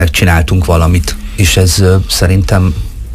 megcsináltunk valamit, és ez szerintem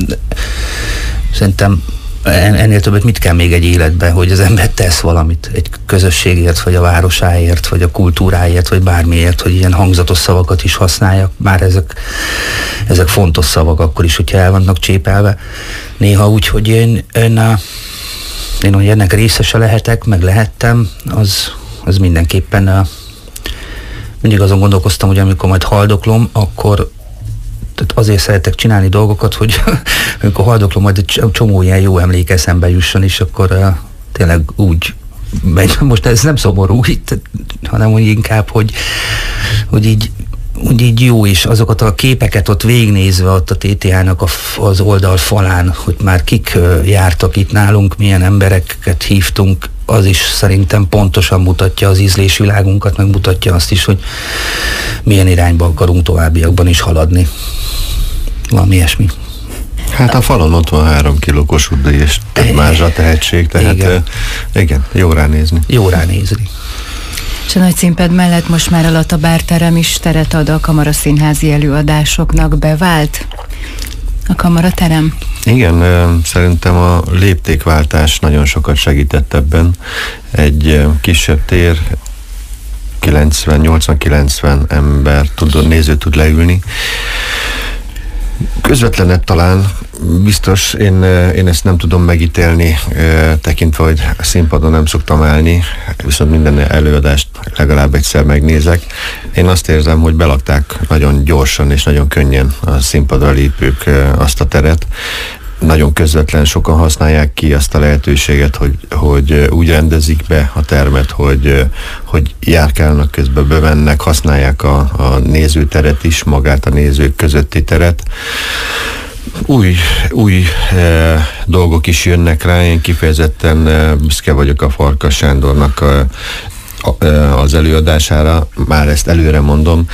ennél többet mit kell még egy életben, hogy az ember tesz valamit egy közösségért, vagy a városáért, vagy a kultúráért, vagy bármiért, hogy ilyen hangzatos szavakat is használjak, bár ezek fontos szavak akkor is, hogyha el vannak csépelve. Néha úgy, hogy én hogy ennek részese lehetek, meg lehettem, az mindenképpen mindig azon gondolkoztam, hogy amikor majd haldoklom, akkor tehát azért szeretek csinálni dolgokat, hogy amikor haldoklom, majd egy csomó ilyen jó emlék eszembe jusson, és akkor tényleg úgy megy. Most ez nem szomorú itt, hanem úgy inkább, hogy így jó, és azokat a képeket ott végignézve ott a TTH-nak az oldal falán, hogy már kik jártak itt nálunk, milyen embereket hívtunk, az is szerintem pontosan mutatja az ízlésvilágunkat, meg mutatja azt is, hogy milyen irányba akarunk továbbiakban is haladni. Valami ilyesmi. Hát a falon ott van 3 kiló Kossuth Díj és több mázsa tehetség, tehát igen, jó ránézni. Jó ránézni. És a nagy színpad mellett most már a Lata bárterem is teret ad a kamaraszínházi előadásoknak. Bevált a kamaraterem? Igen, szerintem a léptékváltás nagyon sokat segített ebben. Egy kisebb tér, 80-90 ember néző tud leülni. Közvetlenet talán, biztos, én ezt nem tudom megítélni, tekintve, hogy a színpadon nem szoktam állni, viszont minden előadást legalább egyszer megnézek. Én azt érzem, hogy belakták nagyon gyorsan és nagyon könnyen a színpadra lépők azt a teret. Nagyon közvetlen, sokan használják ki azt a lehetőséget, hogy úgy rendezik be a termet, hogy járkálnak közben, bemennek, használják a nézőteret is, magát a nézők közötti teret. Új dolgok is jönnek rá, én kifejezetten büszke vagyok a Farkas Sándornak az előadására, már ezt előre mondom,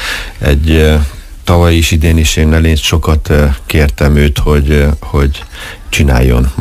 tavaly is, idén is én elég sokat kértem őt, hogy csináljon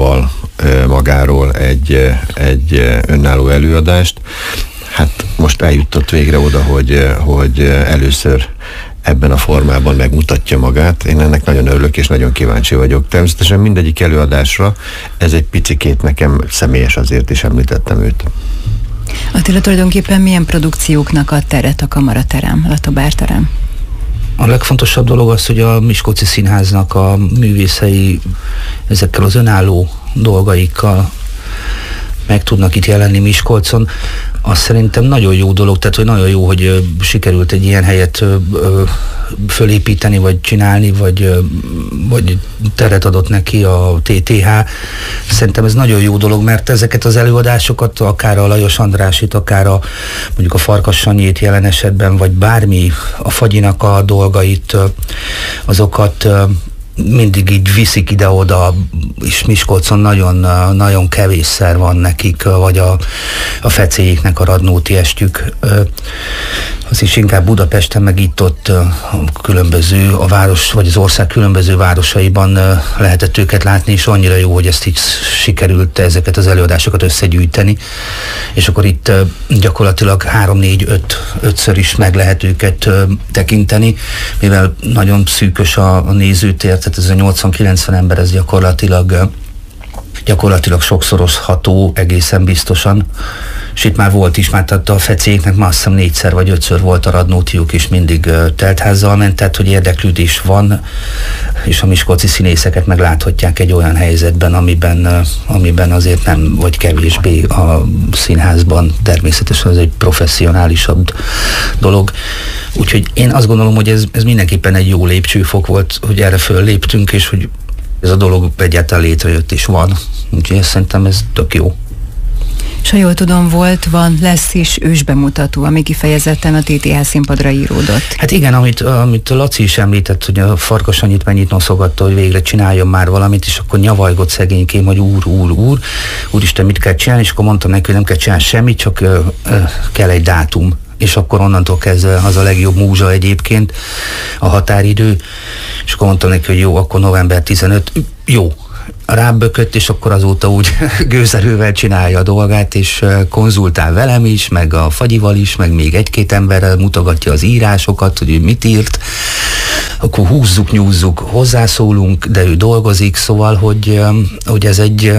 magáról egy önálló előadást. Hát most eljutott végre oda, hogy először ebben a formában megmutatja magát. Én ennek nagyon örülök, és nagyon kíváncsi vagyok. Természetesen mindegyik előadásra, ez egy picikét nekem személyes, azért is említettem őt. Attila, tulajdonképpen milyen produkcióknak ad teret a kamaraterem, Lata bárterem? A legfontosabb dolog az, hogy a Miskolci Színháznak a művészei ezekkel az önálló dolgaikkal meg tudnak itt jelenni Miskolcon. Azt szerintem nagyon jó dolog, tehát hogy nagyon jó, hogy sikerült egy ilyen helyet fölépíteni, vagy csinálni, vagy teret adott neki a TTH. Szerintem ez nagyon jó dolog, mert ezeket az előadásokat, akár a Lajos Andrásit, akár mondjuk a Farkas Sanyit jelen esetben, vagy bármi, a Fagyinak a dolgait, azokat mindig így viszik ide-oda, és Miskolcon nagyon kevésszer van nekik, vagy a Fecéjéknek a Radnóti estjük. Az is inkább Budapesten, meg itt-ott különböző, a város, vagy az ország különböző városaiban lehetett őket látni, és annyira jó, hogy ezt így sikerült ezeket az előadásokat összegyűjteni, és akkor itt gyakorlatilag 3-4-5-ször is meg lehet őket tekinteni, mivel nagyon szűkös a nézőtér, tehát ez a 80-90 ember, ez gyakorlatilag sokszorozható egészen biztosan. És itt már volt is, mert a Fecéknek már azt hiszem 4-szer vagy 5-ször volt a Radnótiuk, és mindig teltházzal ment, tehát hogy érdeklődés van, és a miskolci színészeket megláthatják egy olyan helyzetben, amiben azért nem, vagy kevésbé a színházban, természetesen ez egy professzionálisabb dolog. Úgyhogy én azt gondolom, hogy ez mindenképpen egy jó lépcsőfok volt, hogy erre fölléptünk, és hogy ez a dolog egyáltalán létrejött és van. Úgyhogy szerintem ez tök jó. És ha jól tudom, lesz is ősbemutató, ami kifejezetten a TTH színpadra íródott. Hát igen, amit Laci is említett, hogy a Farkas annyit mennyit noszogatta, hogy végre csináljon már valamit, és akkor nyavajgott szegénykém, hogy úristen, mit kell csinálni, és akkor mondtam neki, hogy nem kell csinálni semmit, csak kell egy dátum. És akkor onnantól kezdve az a legjobb múzsa egyébként, a határidő, és akkor mondtam neki, hogy jó, akkor november 15, jó. Rábökött, és akkor azóta úgy gőzerővel csinálja a dolgát, és konzultál velem is, meg a Fagyival is, meg még egy-két emberrel mutogatja az írásokat, hogy ő mit írt. akkor húzzuk, nyúzzuk, hozzászólunk, de ő dolgozik, szóval, hogy ez egy...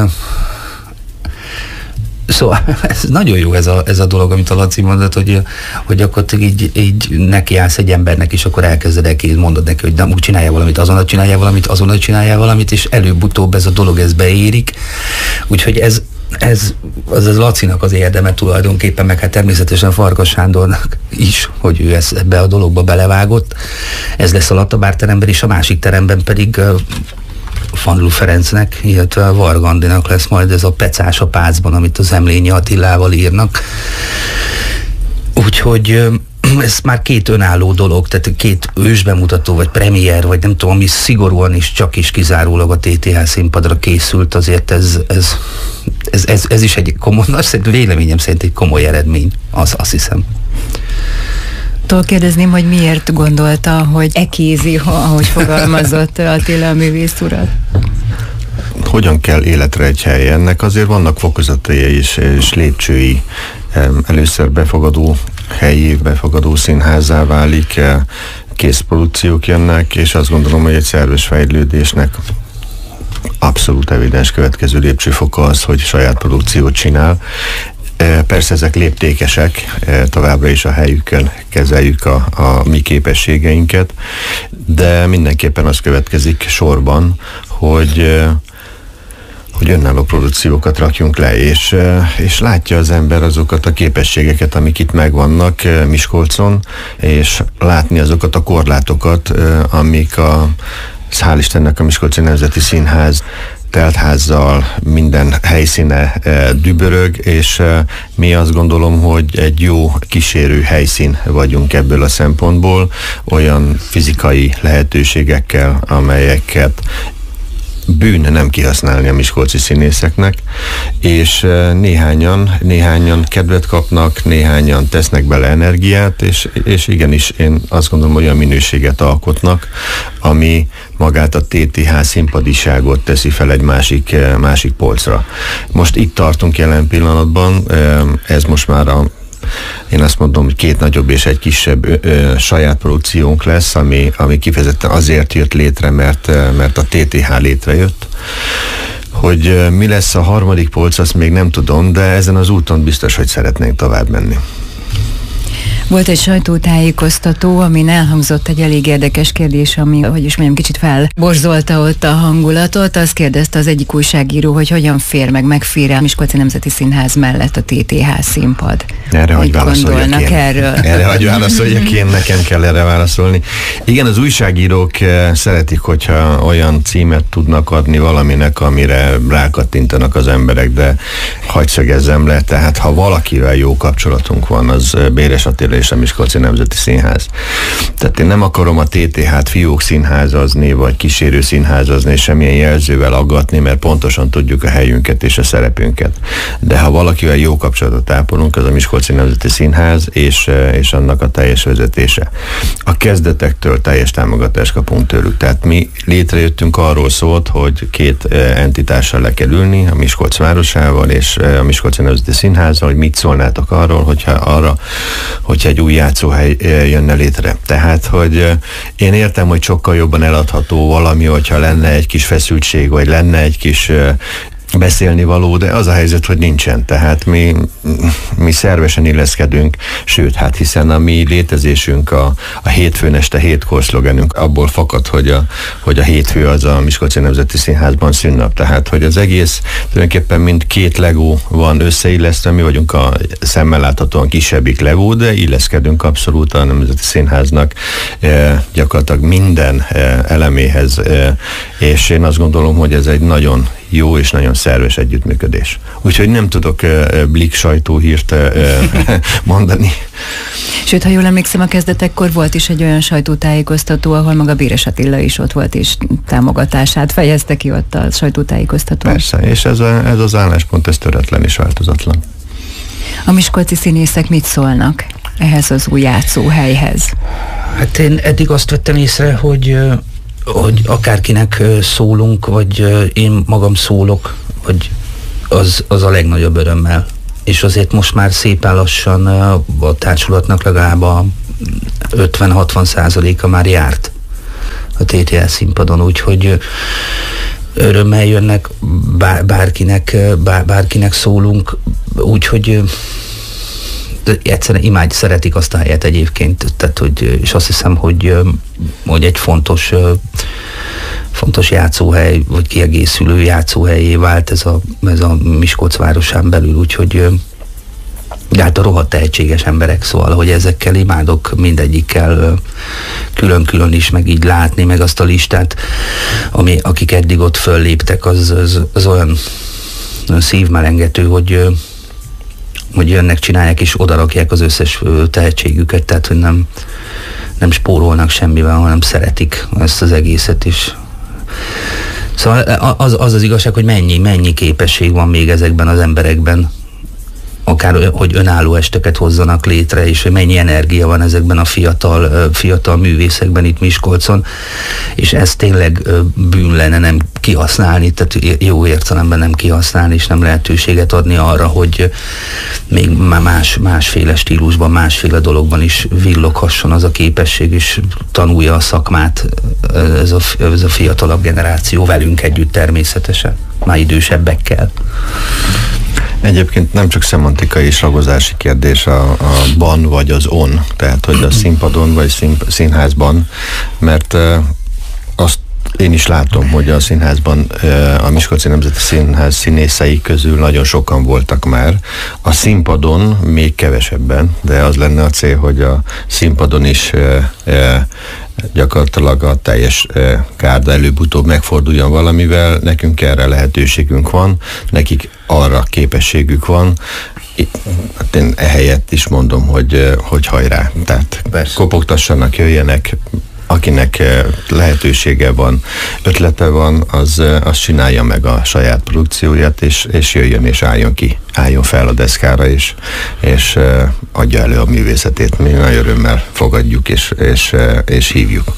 Szóval ez nagyon jó ez a dolog, amit a Laci mondott, hogy akkor így nekiállsz egy embernek, és akkor elkezded mondod neki, hogy nem úgy csinálja valamit, azonnal csinálja valamit, és előbb-utóbb ez a dolog ez beérik. Úgyhogy ez Lacinak az érdeme tulajdonképpen, meg hát természetesen Farkas Sándornak is, hogy ő ebbe a dologba belevágott. Ez lesz a Latabár teremben, és a másik teremben pedig Fanlú Ferencnek, illetve Varga Andinak lesz majd ez a Pecás a Pácban, amit az Emlényi Attilával írnak. Úgyhogy ez már két önálló dolog, tehát két ősbemutató, vagy premier, vagy nem tudom, ami szigorúan is csak is kizárólag a TTH színpadra készült, azért ez is egy komoly, véleményem szerint egy komoly eredmény, azt hiszem. Kérdezném, hogy miért gondolta, hogy ekézi, ahogy fogalmazott Attila a művész urat? Hogyan kell életre egy hely? Ennek azért vannak fokozatai és lépcsői. Először befogadó helyi, befogadó színházzá válik, készprodukciók jönnek, és azt gondolom, hogy egy szerves fejlődésnek abszolút evidens következő lépcsőfoka az, hogy saját produkciót csinál. Persze ezek léptékesek, továbbra is a helyükön kezeljük a mi képességeinket, de mindenképpen az következik sorban, hogy önálló produkciókat rakjunk le, és látja az ember azokat a képességeket, amik itt megvannak Miskolcon, és látni azokat a korlátokat, amik hál' Istennek a Miskolci Nemzeti Színház teltházzal, minden helyszíne dübörög, és mi azt gondolom, hogy egy jó kísérő helyszín vagyunk ebből a szempontból, olyan fizikai lehetőségekkel, amelyeket bűn nem kihasználni a miskolci színészeknek, és néhányan kedvet kapnak, néhányan tesznek bele energiát, és igenis én azt gondolom, hogy olyan minőséget alkotnak, ami magát a TTH színpadiságot teszi fel egy másik polcra. Most itt tartunk jelen pillanatban, ez most már én azt mondom, hogy 2 nagyobb és egy kisebb saját produkciónk lesz, ami kifejezetten azért jött létre, mert a TTH létrejött. Hogy mi lesz a harmadik polc, azt még nem tudom, de ezen az úton biztos, hogy szeretnénk tovább menni. Volt egy sajtótájékoztató, amin elhangzott egy elég érdekes kérdés, ami, hogy is mondjam, kicsit felborzolta ott a hangulatot. Azt kérdezte az egyik újságíró, hogy hogyan megfér a Miskolci Nemzeti Színház mellett a TTH színpad. Erre hogy válaszoljak én? Erre hogy válaszoljak én, nekem kell erre válaszolni. Igen, az újságírók szeretik, hogyha olyan címet tudnak adni valaminek, amire rákattintanak az emberek, de hadd szögezzem le, tehát ha valakivel jó kapcsolatunk van, az Béres Attila és a Miskolci Nemzeti Színház. Tehát én nem akarom a TTH-t fiók színházazni, vagy kísérő színházazni, és semmilyen jelzővel aggatni, mert pontosan tudjuk a helyünket és a szerepünket. De ha valakivel jó kapcsolatot ápolunk, az a Miskolci Nemzeti Színház és annak a teljes vezetése. A kezdetektől teljes támogatást kapunk tőlük. Tehát mi létrejöttünk, arról szólt, hogy 2 entitással le kell ülni, a Miskolc városával és a Miskolci Nemzeti Színházzal, hogy mit szólnátok arról, hogyha egy új játszóhely jönne létre. Tehát, hogy én értem, hogy sokkal jobban eladható valami, hogyha lenne egy kis feszültség, vagy lenne egy kis beszélni való, de az a helyzet, hogy nincsen. Tehát mi szervesen illeszkedünk, sőt, hát hiszen a mi létezésünk a hétfőn este 7-kor szlogenünk abból fakad, hogy a hétfő az a Miskolci Nemzeti Színházban szünnap. Tehát, hogy az egész tulajdonképpen mint 2 Lego van összeillesztve, mi vagyunk a szemmel láthatóan kisebbik Lego, de illeszkedünk abszolút a Nemzeti Színháznak gyakorlatilag minden eleméhez, és én azt gondolom, hogy ez egy nagyon jó és nagyon szerves együttműködés. Úgyhogy nem tudok blik sajtóhírt mondani. Sőt, ha jól emlékszem, a kezdetekkor volt is egy olyan sajtótájékoztató, ahol maga Béres Attila is ott volt, és támogatását fejezte ki ott a sajtótájékoztatón. Persze, és ez az álláspont, ez töretlen és változatlan. A miskolci színészek mit szólnak ehhez az új játszóhelyhez? Hát én eddig azt vettem észre, hogy akárkinek szólunk, vagy én magam szólok, vagy az a legnagyobb örömmel. És azért most már szépen lassan a társulatnak legalább a 50-60%-a már járt a TTH színpadon, úgyhogy örömmel jönnek, bárkinek szólunk, úgyhogy egyszerűen szeretik azt a helyet egyébként, tehát, és azt hiszem, hogy egy fontos játszóhely, vagy kiegészülő játszóhelyé vált ez a Miskolc városán belül, úgyhogy hát a rohadt tehetséges emberek, szóval, hogy ezekkel imádok mindegyikkel külön-külön is, meg így látni, meg azt a listát, akik eddig ott fölléptek, az olyan szívmelengető, hogy jönnek, csinálják és odarakják az összes tehetségüket, tehát hogy nem spórolnak semmivel, hanem szeretik ezt az egészet is. Szóval az igazság, hogy mennyi képesség van még ezekben az emberekben, akár hogy önálló esteket hozzanak létre, és hogy mennyi energia van ezekben a fiatal művészekben itt Miskolcon, és ez tényleg bűn lenne nem kihasználni, tehát jó értelemben nem kihasználni, és nem lehetőséget adni arra, hogy még másféle stílusban, másféle dologban is villoghasson az a képesség, és tanulja a szakmát ez a fiatalabb generáció velünk együtt természetesen, már idősebbekkel. Egyébként nem csak szemantikai és ragozási kérdés a ban vagy az on, tehát hogy a színpadon vagy színházban, mert azt én is látom, hogy a színházban, a Miskolci Nemzeti Színház színészei közül nagyon sokan voltak már. A színpadon még kevesebben, de az lenne a cél, hogy a színpadon is gyakorlatilag a teljes gárda előbb-utóbb megforduljon valamivel. Nekünk erre lehetőségünk van, nekik arra képességük van. Hát én ehelyett is mondom, hogy hajrá. Tehát kopogtassanak, jöjjenek, akinek lehetősége van, ötlete van, az csinálja meg a saját produkcióját, és jöjjön és álljon fel a deszkára, és adja elő a művészetét. Mi nagy örömmel fogadjuk, és hívjuk.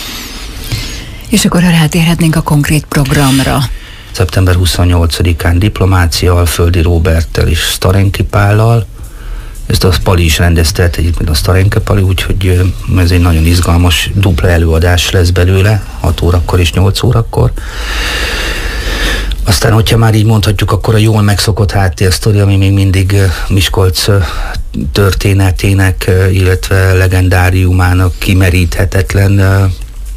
És akkor rátérhetnénk a konkrét programra. Szeptember 28-án Diplomácia, Alföldi Róberttel és Starenki Pállal. Ezt a Pali is rendezte, egyébként a Starenke Pali, úgyhogy ez egy nagyon izgalmas dupla előadás lesz belőle, 6 órakor és 8 órakor. Aztán, hogyha már így mondhatjuk, akkor a jól megszokott háttérsztori, ami még mindig Miskolc történetének, illetve legendáriumának kimeríthetetlen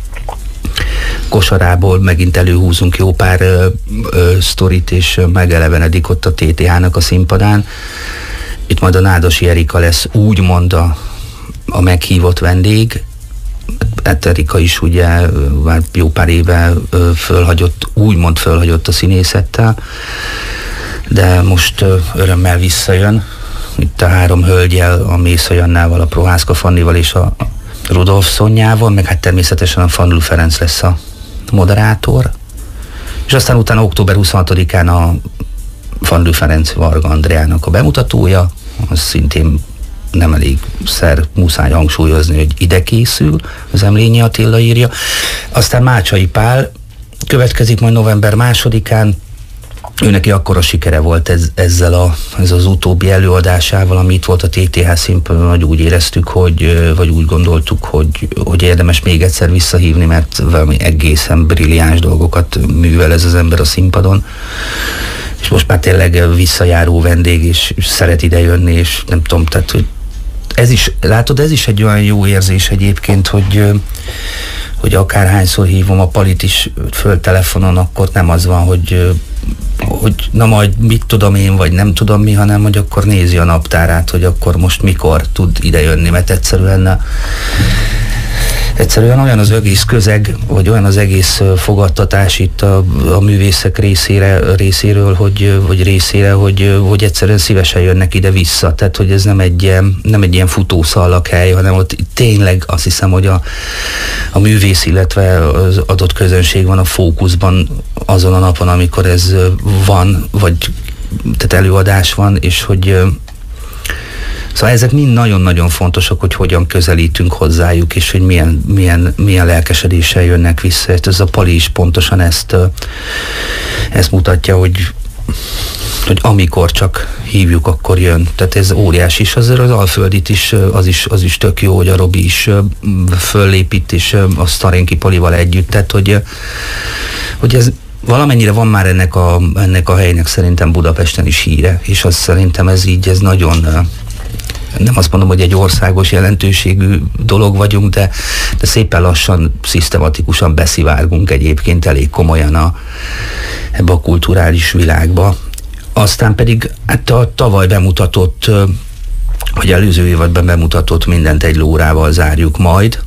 kosarából megint előhúzunk jó pár sztorit, és megelevenedik ott a TTH-nak a színpadán. Itt majd a Nádasi Erika lesz úgymond a meghívott vendég. Hát Erika is ugye már jó pár éve úgymond fölhagyott a színészettel, de most örömmel visszajön. Itt a 3 hölgyel, a Mésza Jannával, a Prohászka Fannival és a Rudolf Szonyával, meg hát természetesen a Fanlú Ferenc lesz a moderátor. És aztán utána október 26-án a Fanlú Ferenc Varga Andreának a bemutatója, az szintén nem elégszer muszáj hangsúlyozni, hogy ide készül, az Emlényi Attila írja. Aztán Mácsai Pál következik majd november 2-án, ő neki akkora sikere volt ez az utóbbi előadásával, ami itt volt a TTH színpadon, hogy úgy éreztük, vagy úgy gondoltuk, hogy érdemes még egyszer visszahívni, mert valami egészen brilliáns dolgokat művel ez az ember a színpadon. És most már tényleg visszajáró vendég, és szeret ide jönni, és nem tudom, tehát, hogy ez is egy olyan jó érzés egyébként, hogy akárhányszor hívom a Palit is föl telefonon, akkor nem az van, hogy na majd mit tudom én, vagy nem tudom mi, hanem hogy akkor nézi a naptárát, hogy akkor most mikor tud ide jönni, mert egyszerűen olyan az egész közeg, vagy olyan az egész fogadtatás itt a művészek részéről, hogy egyszerűen szívesen jönnek ide vissza. Tehát, hogy ez nem egy ilyen futószalaghely, hanem ott tényleg azt hiszem, hogy a művész, illetve az adott közönség van a fókuszban azon a napon, amikor ez van, vagy tehát előadás van, és hogy szóval ezek mind nagyon-nagyon fontosak, hogy hogyan közelítünk hozzájuk, és hogy milyen lelkesedéssel jönnek vissza. Ez a Pali is pontosan ezt mutatja, hogy hogy amikor csak hívjuk, akkor jön. Tehát ez óriási, és azért az Alföldit is, az is tök jó, hogy a Robi is föllépít, és a Sztarénki Polival együtt, tehát hogy ez valamennyire van már ennek a helynek szerintem Budapesten is híre, és az szerintem ez nagyon, nem azt mondom, hogy egy országos jelentőségű dolog vagyunk, de szépen lassan, szisztematikusan beszivárgunk egyébként elég komolyan ebbe a kulturális világba. Aztán pedig hát a tavaly bemutatott, vagy előző évadban bemutatott Mindent egy lórával zárjuk majd.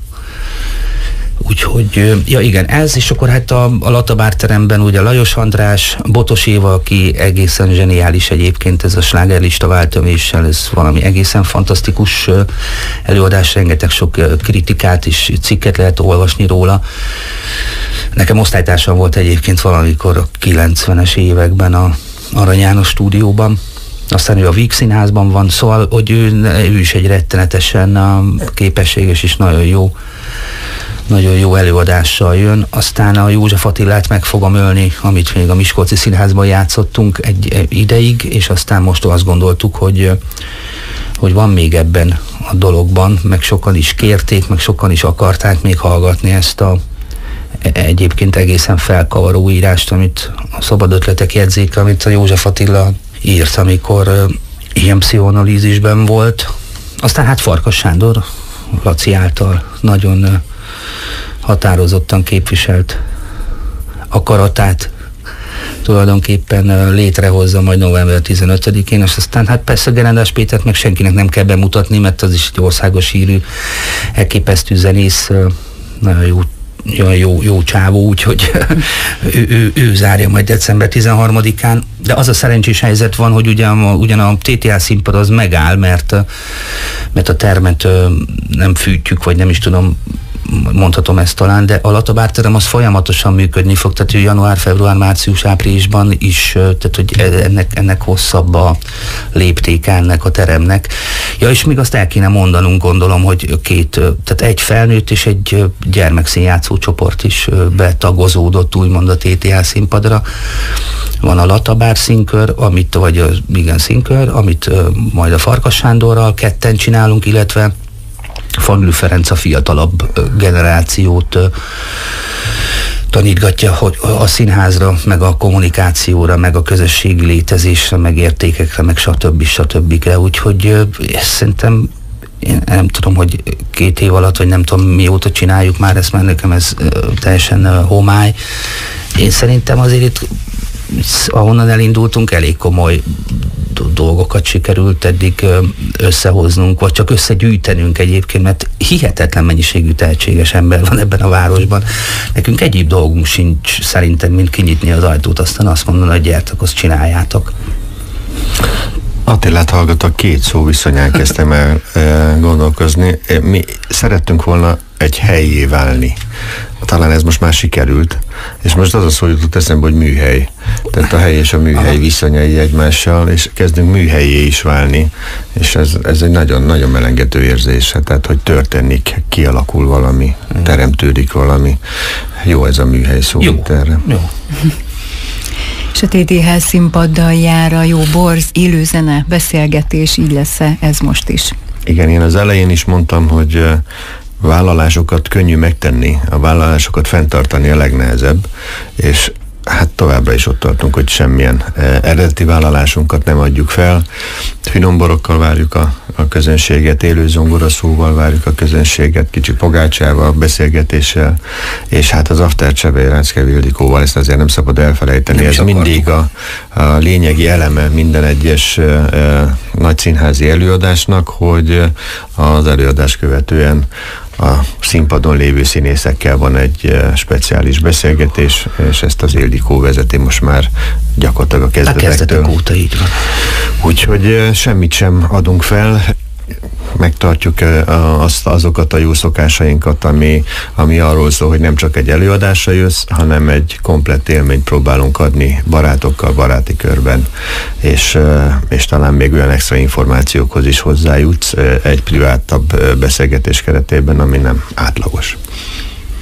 Úgyhogy, ja igen, ez, és akkor hát a Latabár teremben ugye Lajos András, Botos Éva, aki egészen zseniális egyébként, ez a slágerlista váltöméssel, ez valami egészen fantasztikus előadás, rengeteg sok kritikát és cikket lehet olvasni róla. Nekem osztálytársam volt egyébként valamikor a 90-es években a Arany János stúdióban, aztán ő a Víg Színházban van, szóval, hogy ő is egy rettenetesen képességes és nagyon jó előadással jön. Aztán a József Attilát meg fogom ölni, amit még a Miskolci Színházban játszottunk egy ideig, és aztán most azt gondoltuk, hogy van még ebben a dologban, meg sokan is kérték, meg sokan is akarták még hallgatni ezt a egyébként egészen felkavaró írást, amit a Szabad Ötletek jegyzéke, amit a József Attila írt, amikor ilyen pszichoanalízisben volt. Aztán hát Farkas Sándor Laci által nagyon határozottan képviselt akaratát tulajdonképpen létrehozza majd november 15-én, és aztán hát persze Gerendás Pétert meg senkinek nem kell bemutatni, mert az is egy országos hírű, elképesztő zenész, nagyon jó csávó, úgyhogy ő zárja majd december 13-án, de az a szerencsés helyzet van, hogy ugyan a TTH színpad az megáll, mert a termet nem fűtjük, vagy nem is tudom, mondhatom ezt talán, de a Latabár terem az folyamatosan működni fog, tehát január, február, március, áprilisban is, tehát hogy ennek hosszabb a léptéke ennek a teremnek. Ja, és még azt el kéne mondanunk, gondolom, hogy tehát egy felnőtt és egy gyermekszínjátszó csoport is betagozódott, úgymond a TTH színpadra. Van a Latabár színkör, színkör, amit majd a Farkas Sándorral ketten csinálunk, illetve Fanlő Ferenc a fiatalabb generációt tanítgatja, hogy a színházra, meg a kommunikációra, meg a közösségi létezésre, meg értékekre, meg stb. Úgyhogy szerintem én nem tudom, hogy 2 év alatt, vagy nem tudom mióta csináljuk már ezt, mert nekem ez teljesen homály. Én szerintem azért itt, ahonnan elindultunk, elég komoly dolgokat sikerült eddig összehoznunk, vagy csak összegyűjtenünk egyébként, mert hihetetlen mennyiségű tehetséges ember van ebben a városban. Nekünk egyéb dolgunk sincs szerintem, mint kinyitni az ajtót, aztán azt mondani, hogy gyertek, azt csináljátok. Attilát hallgatok, 2 szó viszonyán kezdtem el gondolkozni. Mi szerettünk volna egy hellyé válni. Talán ez most már sikerült, és most az a szó jutott eszembe, hogy műhely. Tehát a hely és a műhely viszonyai egymással, és kezdünk műhelyé is válni, és ez egy nagyon-nagyon melengető érzés, tehát hogy történik, kialakul valami, teremtődik valami. Jó ez a műhely szó erre. Jó. És a TTH színpaddal jár a jó borz, élő zene, beszélgetés, így lesz ez most is? Igen, én az elején is mondtam, hogy vállalásokat könnyű megtenni, a vállalásokat fenntartani a legnehezebb, és hát továbbra is ott tartunk, hogy semmilyen eredeti vállalásunkat nem adjuk fel. Finomborokkal várjuk a közönséget, élő zongoraszóval várjuk a közönséget, kicsi pogácsával, beszélgetéssel, és hát az After Csebe Rácke Ildikóval, ezt azért nem szabad elfelejteni. Ez mindig a lényegi eleme minden egyes nagy színházi előadásnak, hogy az előadás követően a színpadon lévő színészekkel van egy speciális beszélgetés, és ezt az Ildikó vezeti most már gyakorlatilag a kezdetektől. Óta így van. Úgyhogy semmit sem adunk fel, megtartjuk azokat a jó szokásainkat, ami arról szól, hogy nem csak egy előadásra jössz, hanem egy komplett élményt próbálunk adni barátokkal, baráti körben, és talán még olyan extra információkhoz is hozzájutsz egy privátabb beszélgetés keretében, ami nem átlagos.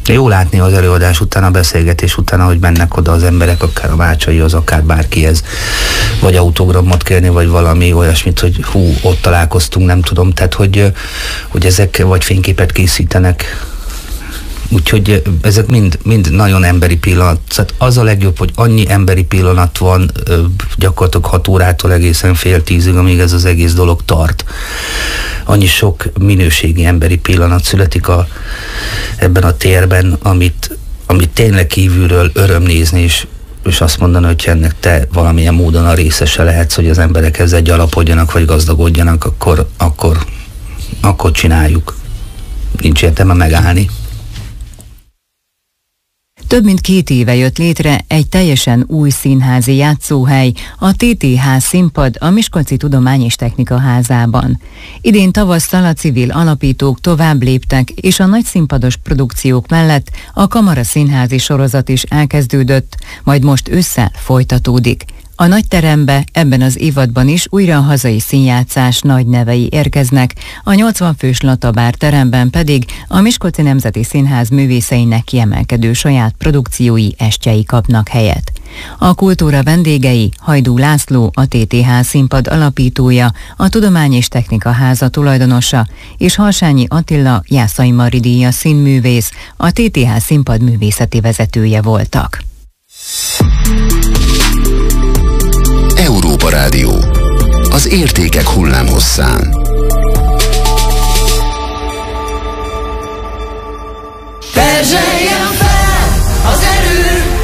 Jó látni az előadás után, a beszélgetés után, hogy mennek oda az emberek, akár a Vácsaihoz, akár bárkihez, vagy autogramot kérni, vagy valami olyasmit, hogy ott találkoztunk, nem tudom, tehát hogy ezek vagy fényképet készítenek. Úgyhogy ezek mind nagyon emberi pillanat. Tehát az a legjobb, hogy annyi emberi pillanat van gyakorlatilag 6 órától egészen fél 10-ig, amíg ez az egész dolog tart. Annyi sok minőségi emberi pillanat születik ebben a térben, amit tényleg kívülről öröm nézni, és azt mondani, hogy ennek te valamilyen módon a részese lehetsz, hogy az emberek ezzel gyarapodjanak, vagy gazdagodjanak, akkor csináljuk. Nincs értelme megállni. Több mint 2 éve jött létre egy teljesen új színházi játszóhely, a TTH színpad a Miskolci Tudomány és Technika Házában. Idén tavasszal a civil alapítók tovább léptek, és a nagy színpados produkciók mellett a Kamara színházi sorozat is elkezdődött, majd most ősszel folytatódik. A nagy terembe ebben az évadban is újra a hazai színjátszás nagy nevei érkeznek, a 80 fős Latabár teremben pedig a Miskolci Nemzeti Színház művészeinek kiemelkedő saját produkciói estjei kapnak helyet. A kultúra vendégei Hajdú László, a TTH színpad alapítója, a Tudomány és Technika Háza tulajdonosa, és Harsányi Attila Jászai Mari díjas színművész, a TTH színpad művészeti vezetője voltak. Európa Rádió. Az értékek hullámhosszán. Perzselje